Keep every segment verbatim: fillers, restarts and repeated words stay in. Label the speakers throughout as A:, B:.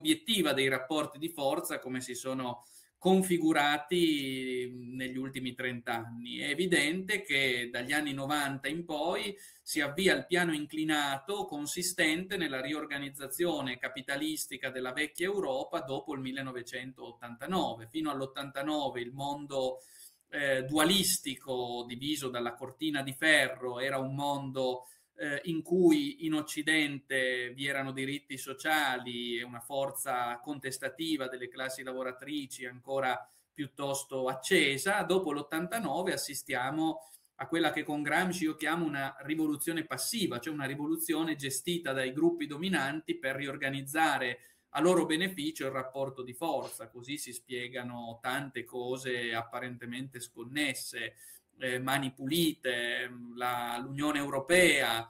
A: obiettiva dei rapporti di forza come si sono configurati negli ultimi trent'anni. È evidente che dagli anni novanta in poi si avvia il piano inclinato consistente nella riorganizzazione capitalistica della vecchia Europa dopo il millenovecentottantanove. Fino all'ottantanove il mondo eh, dualistico diviso dalla cortina di ferro era un mondo eh, in cui in Occidente vi erano diritti sociali e una forza contestativa delle classi lavoratrici ancora piuttosto accesa. Dopo l'ottantanove assistiamo a quella che con Gramsci io chiamo una rivoluzione passiva, cioè una rivoluzione gestita dai gruppi dominanti per riorganizzare a loro beneficio il rapporto di forza. Così si spiegano tante cose apparentemente sconnesse, eh, mani pulite, la, l'Unione Europea,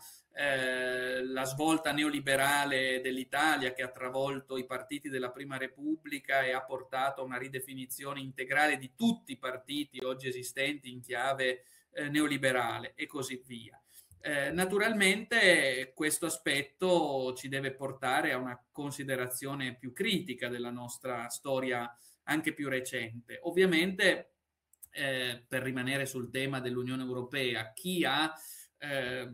A: eh, la svolta neoliberale dell'Italia che ha travolto i partiti della Prima Repubblica e ha portato a una ridefinizione integrale di tutti i partiti oggi esistenti in chiave eh, neoliberale e così via. Eh, naturalmente questo aspetto ci deve portare a una considerazione più critica della nostra storia anche più recente. Ovviamente, eh, per rimanere sul tema dell'Unione Europea, chi ha eh,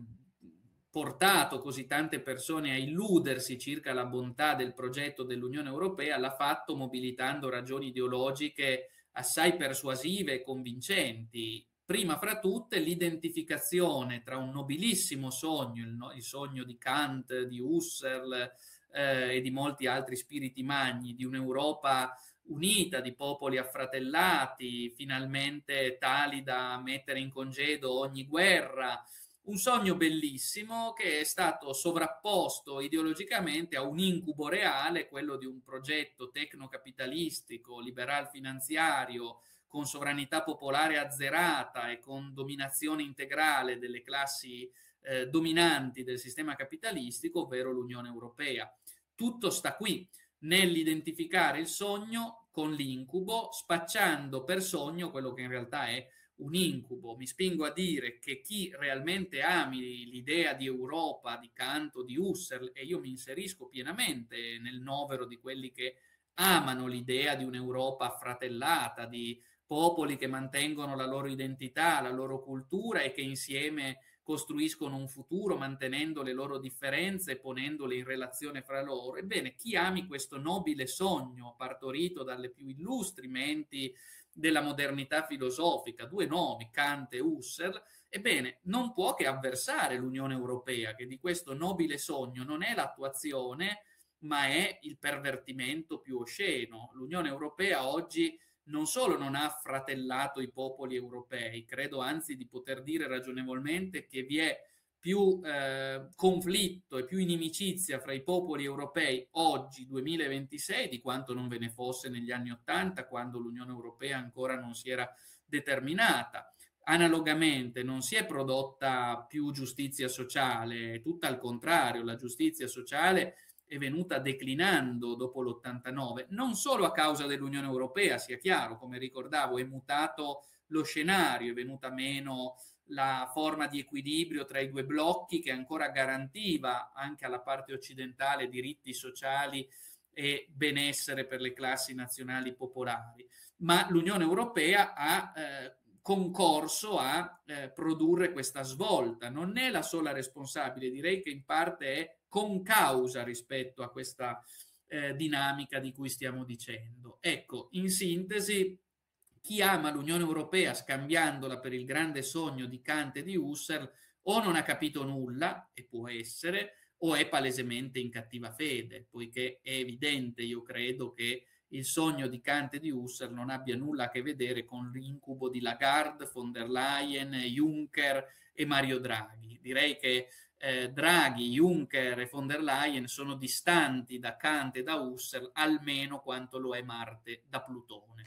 A: portato così tante persone a illudersi circa la bontà del progetto dell'Unione Europea l'ha fatto mobilitando ragioni ideologiche assai persuasive e convincenti. Prima fra tutte l'identificazione tra un nobilissimo sogno, il, no, il sogno di Kant, di Husserl eh, e di molti altri spiriti magni, di un'Europa unita, di popoli affratellati, finalmente tali da mettere in congedo ogni guerra. Un sogno bellissimo che è stato sovrapposto ideologicamente a un incubo reale, quello di un progetto tecnocapitalistico, liberal finanziario, con sovranità popolare azzerata e con dominazione integrale delle classi eh, dominanti del sistema capitalistico, ovvero l'Unione Europea. Tutto sta qui, nell'identificare il sogno con l'incubo, spacciando per sogno quello che in realtà è un incubo. Mi spingo a dire che chi realmente ami l'idea di Europa, di Kant o di Husserl, e io mi inserisco pienamente nel novero di quelli che amano l'idea di un'Europa affratellata, di popoli che mantengono la loro identità, la loro cultura e che insieme costruiscono un futuro mantenendo le loro differenze e ponendole in relazione fra loro. Ebbene, chi ami questo nobile sogno partorito dalle più illustri menti della modernità filosofica, due nomi, Kant e Husserl, ebbene, non può che avversare l'Unione Europea, che di questo nobile sogno non è l'attuazione, ma è il pervertimento più osceno. L'Unione Europea oggi non solo non ha affratellato i popoli europei, credo anzi di poter dire ragionevolmente che vi è più eh, conflitto e più inimicizia fra i popoli europei oggi, duemilaventisei, di quanto non ve ne fosse negli anni Ottanta, quando l'Unione Europea ancora non si era determinata. Analogamente non si è prodotta più giustizia sociale, tutt'al contrario, la giustizia sociale è venuta declinando dopo l'ottantanove, non solo a causa dell'Unione Europea, sia chiaro, come ricordavo, è mutato lo scenario, è venuta meno la forma di equilibrio tra i due blocchi che ancora garantiva anche alla parte occidentale diritti sociali e benessere per le classi nazionali popolari, ma l'Unione Europea ha eh, concorso a eh, produrre questa svolta. Non è la sola responsabile, direi che in parte è concausa rispetto a questa eh, dinamica di cui stiamo dicendo. Ecco, in sintesi, chi ama l'Unione Europea scambiandola per il grande sogno di Kant e di Husserl o non ha capito nulla, e può essere, o è palesemente in cattiva fede, poiché è evidente, io credo, che il sogno di Kant e di Husserl non abbia nulla a che vedere con l'incubo di Lagarde, von der Leyen, Juncker e Mario Draghi. Direi che eh, Draghi, Juncker e von der Leyen sono distanti da Kant e da Husserl almeno quanto lo è Marte da Plutone.